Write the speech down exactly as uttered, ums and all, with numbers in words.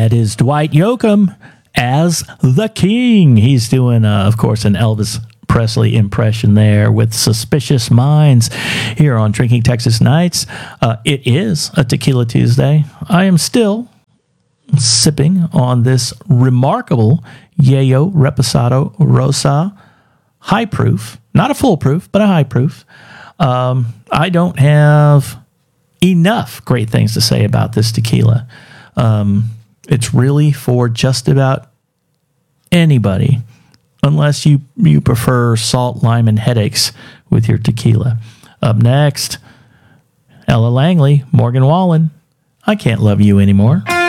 That is Dwight Yoakam as the King. He's doing, uh, of course, an Elvis Presley impression there with Suspicious Minds here on Drinking Texas Nights. Uh, it is a Tequila Tuesday. I am still sipping on this remarkable Yayo Reposado Rosa high proof, not a full proof, but a high proof. Um, I don't have enough great things to say about this tequila. Um, it's really for just about anybody, unless you, you prefer salt, lime, and headaches with your tequila. Up next, Ella Langley, Morgan Wallen, I Can't Love You Anymore.